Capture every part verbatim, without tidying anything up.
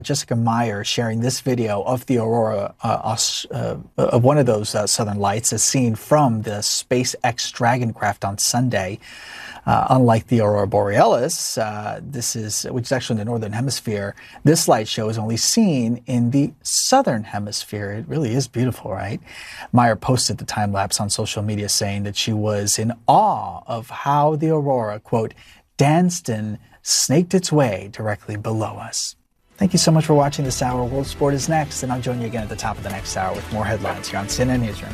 Jessica Meyer sharing this video of the aurora, uh, uh, of one of those uh, southern lights as seen from the SpaceX Dragon craft on Sunday. Uh, unlike the aurora borealis, uh, this is, which is actually in the northern hemisphere, this light show is only seen in the southern hemisphere. It really is beautiful, right? Meyer posted the time lapse on social media saying that she was in awe of how the aurora, quote, danced and snaked its way directly below us. Thank you so much for watching this hour. World Sport is next, and I'll join you again at the top of the next hour with more headlines here on C N N Newsroom.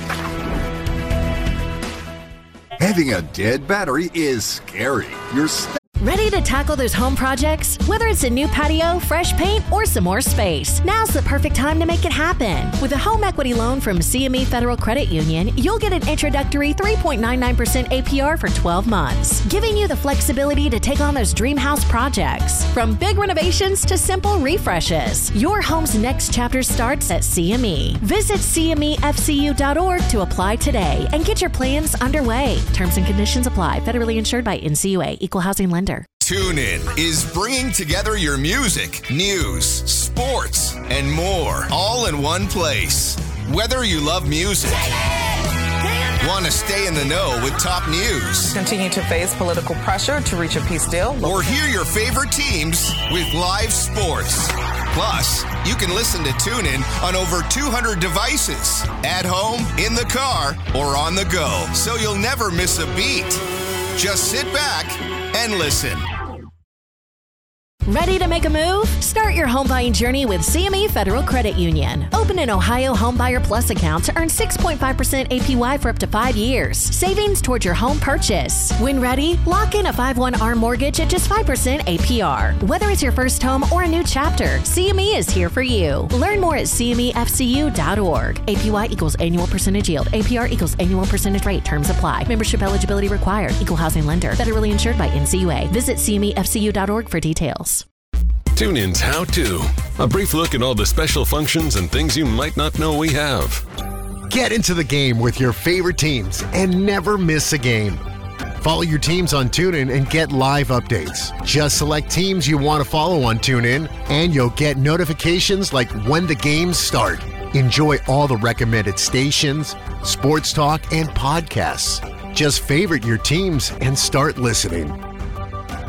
Having a dead battery is scary. You're st- Ready to tackle those home projects? Whether it's a new patio, fresh paint, or some more space, now's the perfect time to make it happen. With a home equity loan from C M E Federal Credit Union, you'll get an introductory three point nine nine percent A P R for twelve months, giving you the flexibility to take on those dream house projects. From big renovations to simple refreshes, your home's next chapter starts at C M E. Visit C M E F C U dot org to apply today and get your plans underway. Terms and conditions apply. Federally insured by N C U A. Equal Housing Lender. TuneIn is bringing together your music, news, sports, and more, all in one place. Whether you love music, want to stay in the know with top news, continue to face political pressure to reach a peace deal, or hear your favorite teams with live sports. Plus, you can listen to TuneIn on over two hundred devices, at home, in the car, or on the go, so you'll never miss a beat. Just sit back and listen. Ready to make a move? Start your home buying journey with C M E Federal Credit Union. Open an Ohio Homebuyer Plus account to earn six point five percent A P Y for up to five years. Savings towards your home purchase. When ready, lock in a five one A R M mortgage at just five percent A P R. Whether it's your first home or a new chapter, C M E is here for you. Learn more at C M E F C U dot org. A P Y equals annual percentage yield. A P R equals annual percentage rate. Terms apply. Membership eligibility required. Equal housing lender. Federally insured by N C U A. Visit C M E F C U dot org for details. TuneIn's How To. A brief look at all the special functions and things you might not know we have. Get into the game with your favorite teams and never miss a game. Follow your teams on TuneIn and get live updates. Just select teams you want to follow on TuneIn, and you'll get notifications like when the games start. Enjoy all the recommended stations, sports talk, and podcasts. Just favorite your teams and start listening.